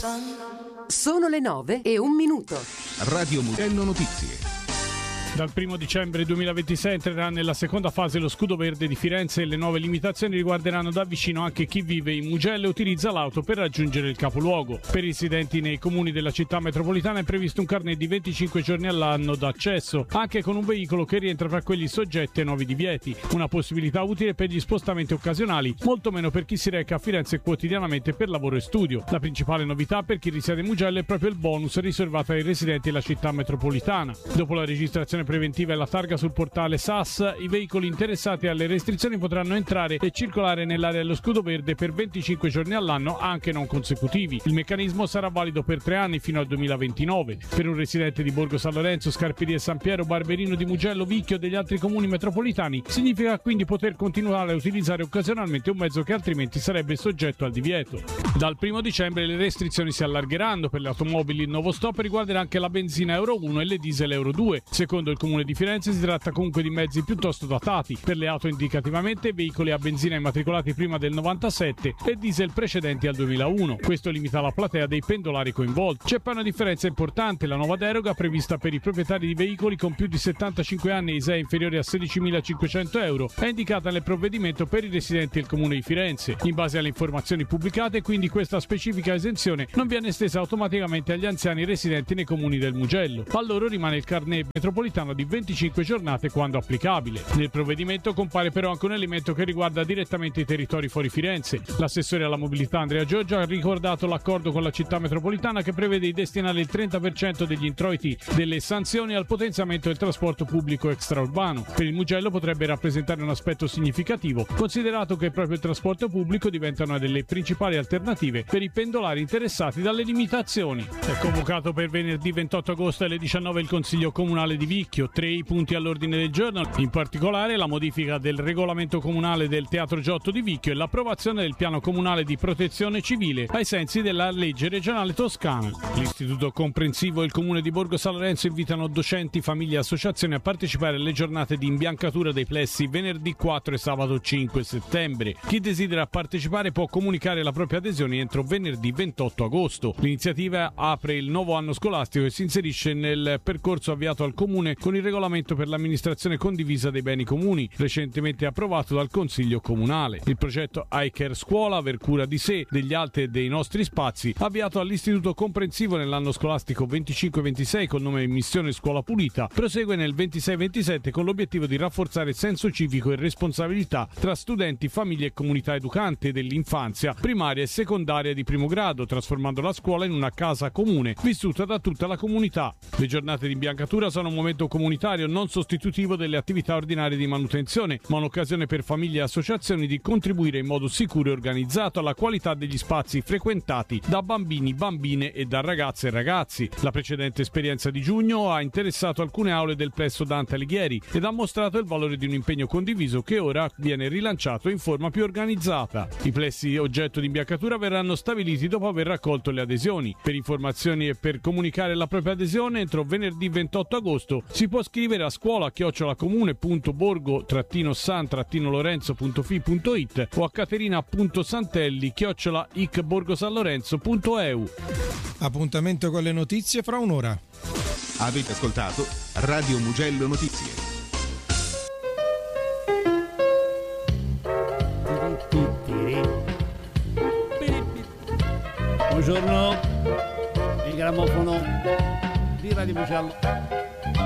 Sono le 9:01. Radio Mugello Notizie. Dal 1 dicembre 2026 entrerà nella seconda fase lo scudo verde di Firenze e le nuove limitazioni riguarderanno da vicino anche chi vive in Mugello e utilizza l'auto per raggiungere il capoluogo. Per i residenti nei comuni della città metropolitana è previsto un carnet di 25 giorni all'anno d'accesso, anche con un veicolo che rientra fra quelli soggetti ai nuovi divieti. Una possibilità utile per gli spostamenti occasionali, molto meno per chi si reca a Firenze quotidianamente per lavoro e studio. La principale novità per chi risiede in Mugello è proprio il bonus riservato ai residenti della città metropolitana. Dopo la registrazione preventiva e la targa sul portale SAS, i veicoli interessati alle restrizioni potranno entrare e circolare nell'area dello scudo verde per 25 giorni all'anno, anche non consecutivi. Il meccanismo sarà valido per 3 anni fino al 2029. Per un residente di Borgo San Lorenzo, Scarperie San Piero, Barberino di Mugello, Vicchio e degli altri comuni metropolitani significa quindi poter continuare a utilizzare occasionalmente un mezzo che altrimenti sarebbe soggetto al divieto. Dal 1 dicembre le restrizioni si allargheranno. Per le automobili il nuovo stop riguarderà anche la benzina Euro 1 e le diesel Euro 2. Secondo il Comune di Firenze si tratta comunque di mezzi piuttosto datati. Per le auto indicativamente veicoli a benzina immatricolati prima del 97 e diesel precedenti al 2001. Questo limita la platea dei pendolari coinvolti. C'è poi una differenza importante: la nuova deroga prevista per i proprietari di veicoli con più di 75 anni e ISEE inferiori a 16.500 euro è indicata nel provvedimento per i residenti del Comune di Firenze. In base alle informazioni pubblicate, quindi, questa specifica esenzione non viene estesa automaticamente agli anziani residenti nei comuni del Mugello. A loro rimane il carnet metropolitano di 25 giornate quando applicabile. Nel provvedimento compare però anche un elemento che riguarda direttamente i territori fuori Firenze. L'assessore alla mobilità Andrea Giorgio ha ricordato l'accordo con la città metropolitana che prevede di destinare il 30% degli introiti delle sanzioni al potenziamento del trasporto pubblico extraurbano. Per il Mugello potrebbe rappresentare un aspetto significativo, considerato che proprio il trasporto pubblico diventa una delle principali alternative per i pendolari interessati dalle limitazioni. È convocato per venerdì 28 agosto alle 19 il Consiglio Comunale di Vicchio. 3 i punti all'ordine del giorno, in particolare la modifica del regolamento comunale del Teatro Giotto di Vicchio e l'approvazione del piano comunale di protezione civile ai sensi della legge regionale toscana. L'Istituto Comprensivo e il Comune di Borgo San Lorenzo invitano docenti, famiglie e associazioni a partecipare alle giornate di imbiancatura dei plessi venerdì 4 e sabato 5 settembre. Chi desidera partecipare può comunicare la propria adesione entro venerdì 28 agosto. L'iniziativa apre il nuovo anno scolastico e si inserisce nel percorso avviato al Comune con il regolamento per l'amministrazione condivisa dei beni comuni, recentemente approvato dal Consiglio Comunale. Il progetto iCare Scuola, aver cura di sé, degli altri e dei nostri spazi, avviato all'Istituto Comprensivo nell'anno scolastico 25-26 col nome Missione Scuola Pulita, prosegue nel 26-27 con l'obiettivo di rafforzare il senso civico e responsabilità tra studenti, famiglie e comunità educante dell'infanzia primaria e secondaria di primo grado, trasformando la scuola in una casa comune, vissuta da tutta la comunità. Le giornate di imbiancatura sono un momento comunitario non sostitutivo delle attività ordinarie di manutenzione, ma un'occasione per famiglie e associazioni di contribuire in modo sicuro e organizzato alla qualità degli spazi frequentati da bambini, bambine e da ragazze e ragazzi. La precedente esperienza di giugno ha interessato alcune aule del plesso Dante Alighieri ed ha mostrato il valore di un impegno condiviso che ora viene rilanciato in forma più organizzata. I plessi oggetto di imbiancatura verranno stabiliti dopo aver raccolto le adesioni. Per informazioni e per comunicare la propria adesione entro venerdì 28 agosto si può scrivere a scuola@comune.borgo-san-lorenzo.fi.it o a caterina.santelli@icborgosanlorenzo.eu. Appuntamento con le notizie fra un'ora. Avete ascoltato Radio Mugello Notizie. Buongiorno, il grammofono di Radio Mugello.